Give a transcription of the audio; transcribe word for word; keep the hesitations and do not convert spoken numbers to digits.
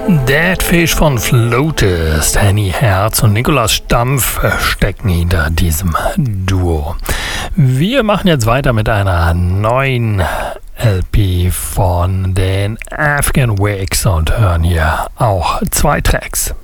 Deadfish von Floatist, Henny Herz und Nikolaus Stampf stecken hinter diesem Duo. Wir machen jetzt weiter mit einer neuen L P von den Afghan Wigs und hören hier auch zwei Tracks.